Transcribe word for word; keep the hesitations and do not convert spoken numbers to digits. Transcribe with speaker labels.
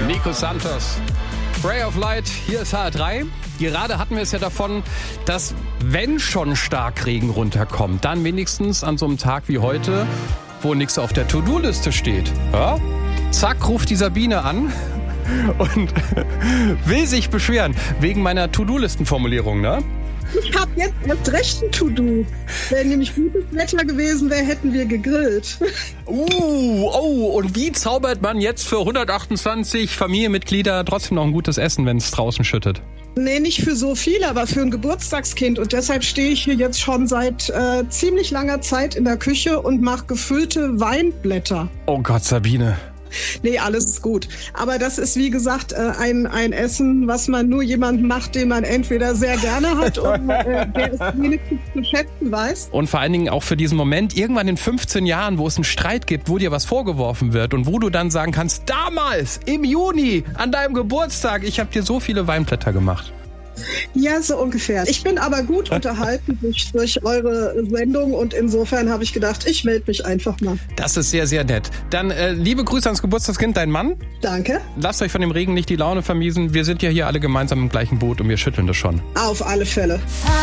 Speaker 1: Nico Santos, Ray of Light, hier ist H R drei. Gerade hatten wir es ja davon, dass wenn schon Starkregen runterkommt, dann wenigstens an so einem Tag wie heute, wo nichts auf der To-Do-Liste steht. Ja? Zack, ruft die Sabine an und will sich beschweren wegen meiner To-Do-Listen-Formulierung, ne?
Speaker 2: Ich habe jetzt erst recht ein To-Do. Wenn nämlich gutes Wetter gewesen wäre, hätten wir gegrillt.
Speaker 1: Uh, oh, und wie zaubert man jetzt für hundertachtundzwanzig Familienmitglieder trotzdem noch ein gutes Essen, wenn es draußen schüttet?
Speaker 2: Nee, nicht für so viele, aber für ein Geburtstagskind. Und deshalb stehe ich hier jetzt schon seit äh, ziemlich langer Zeit in der Küche und mache gefüllte Weinblätter.
Speaker 1: Oh Gott, Sabine.
Speaker 2: Nee, alles gut. Aber das ist, wie gesagt, ein, ein Essen, was man nur jemandem macht, den man entweder sehr gerne hat oder äh, der es wenigstens zu schätzen weiß.
Speaker 1: Und vor allen Dingen auch für diesen Moment, irgendwann in fünfzehn Jahren, wo es einen Streit gibt, wo dir was vorgeworfen wird und wo du dann sagen kannst, damals, im Juni, an deinem Geburtstag, ich habe dir so viele Weinblätter gemacht.
Speaker 2: Ja, so ungefähr. Ich bin aber gut unterhalten durch, durch eure Sendung und insofern habe ich gedacht, ich melde mich einfach mal.
Speaker 1: Das ist sehr, sehr nett. Dann äh, liebe Grüße ans Geburtstagskind, dein Mann.
Speaker 2: Danke.
Speaker 1: Lasst euch von dem Regen nicht die Laune vermiesen. Wir sind ja hier alle gemeinsam im gleichen Boot und wir schütteln das schon.
Speaker 2: Auf alle Fälle.